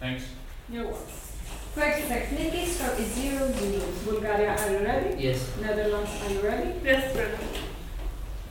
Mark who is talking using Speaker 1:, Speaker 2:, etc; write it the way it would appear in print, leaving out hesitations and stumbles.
Speaker 1: Thanks.
Speaker 2: You're welcome. First technique, so it's 0-0. Bulgaria, are you ready?
Speaker 3: Yes.
Speaker 2: Netherlands, are you ready?
Speaker 4: Yes, brother.